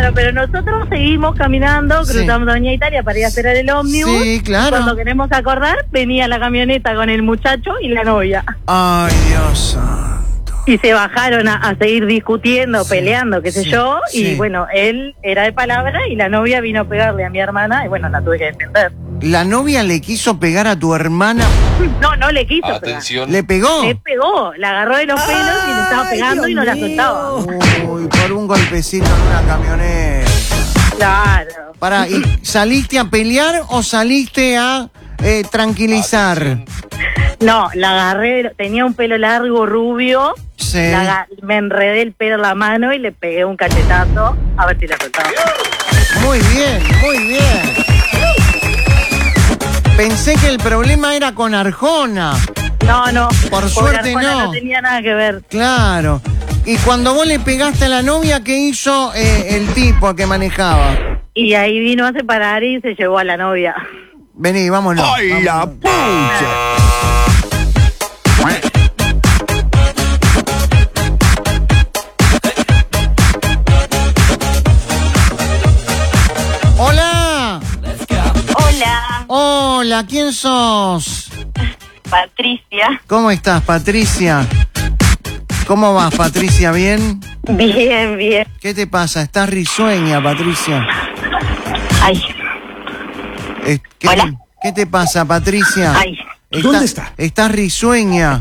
Claro, pero nosotros seguimos caminando, cruzamos Doña Italia para ir a esperar el ómnibus. Sí, claro. Cuando queremos acordar, venía la camioneta con el muchacho y la novia. Ay, Dios santo. Y se bajaron a seguir discutiendo, peleando, qué sé yo. Y bueno, él era de palabra y la novia vino a pegarle a mi hermana y bueno, la tuve que defender. ¿La novia le quiso pegar a tu hermana? No le quiso Atención. ¿Le pegó? pegar. Le pegó, la agarró de los pelos y le estaba pegando Dios y no la mío. soltaba. Uy, por un golpecito en una camioneta. Claro. Pará, ¿y saliste a pelear o saliste a tranquilizar? No, la agarré, tenía un pelo largo, rubio. Sí. Me enredé el pelo en la mano y le pegué un cachetazo a ver si la soltaba. Muy bien, muy bien. Pensé que el problema era con Arjona. No. Por suerte Arjona no. No tenía nada que ver. Claro. Y cuando vos le pegaste a la novia, ¿qué hizo el tipo que manejaba? Y ahí vino a separar y se llevó a la novia. Vení, vámonos. ¡Ay, la pucha! ¡Hola! Hola, Hola, ¿quién sos? Patricia. ¿Cómo estás, Patricia? ¿Cómo vas, Patricia? ¿Bien? Bien. ¿Qué te pasa? ¿Estás risueña, Patricia? Ay, Hola. ¿Qué te pasa, Patricia? ay. ¿Dónde está? Estás risueña.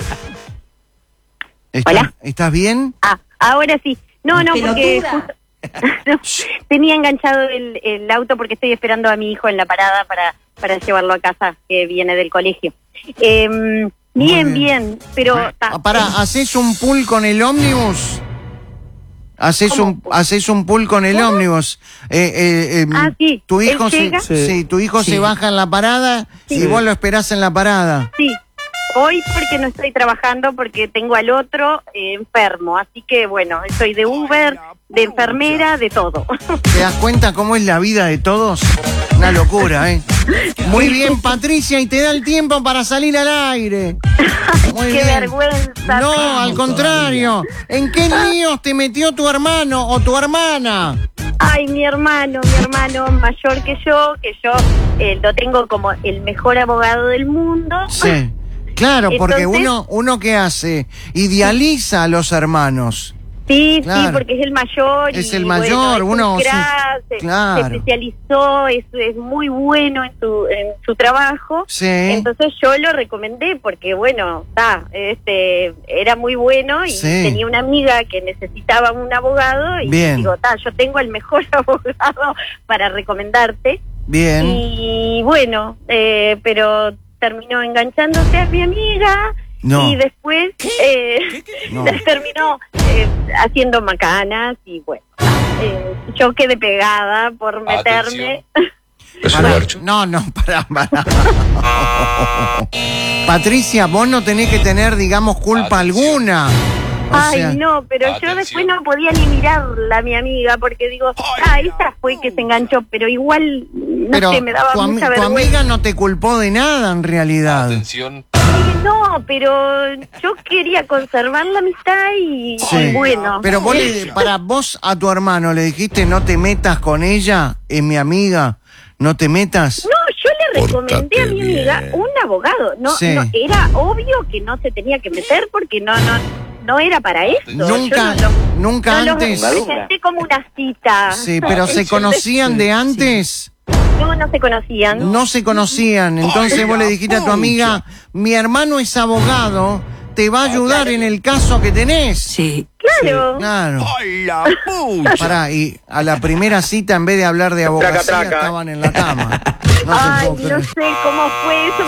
Hola. ¿Estás bien? Ah, ahora sí. No, porque justo... No, tenía enganchado el auto porque estoy esperando a mi hijo en la parada para llevarlo a casa, que viene del colegio. Bien, pero... Pará, ¿haces un pool con el ómnibus? ¿Haces un pool con el ómnibus? Sí. Tu hijo, ¿Él llega? tu hijo se baja en la parada y vos lo esperás en la parada. Sí. Hoy porque no estoy trabajando, porque tengo al otro enfermo, así que bueno, estoy de Uber, de enfermera, de todo. ¿Te das cuenta cómo es la vida de todos? Una locura, ¿eh? Muy bien, Patricia, y te da el tiempo para salir al aire. Muy ¡Qué bien. vergüenza! No, al contrario. ¿En qué líos te metió tu hermano o tu hermana? Ay, mi hermano mayor que yo lo tengo como el mejor abogado del mundo. Sí. Claro, porque Entonces, uno ¿qué hace? Idealiza a los hermanos. Sí, claro. sí, porque es el mayor. Es el mayor, bueno, es un uno... crack, claro. se especializó, es muy bueno en su trabajo. Sí. Entonces yo lo recomendé porque, bueno, era muy bueno y tenía una amiga que necesitaba un abogado y bien. digo, yo tengo el mejor abogado para recomendarte. Bien. Y bueno, pero terminó enganchándose a mi amiga. No. Y después No. terminó haciendo macanas y bueno, yo quedé pegada por meterme. Pará. Patricia, vos no tenés que tener, digamos, culpa alguna. No, pero yo después no podía ni mirarla a mi amiga porque digo, esa fue que se enganchó, pero igual, no sé, me daba mucha vergüenza. Tu amiga no te culpó de nada en realidad. Atención. No, pero yo quería conservar la amistad y bueno. Pero vos para vos a tu hermano le dijiste no te metas con ella, es mi amiga, no te metas. No, yo le recomendé a mi amiga un abogado. No, era obvio que no se tenía que meter porque no era para eso. Nunca antes. Lo presenté como una cita. Sí, pero ¿se conocían de antes? No se conocían. No se conocían, entonces vos le dijiste a tu amiga, mi hermano es abogado, te va a ayudar en el caso que tenés. Sí. Claro. Claro. ¡Ay, la pucha! Pará, y a la primera cita, en vez de hablar de abogacía, estaban en la cama. Ay, no sé cómo fue eso.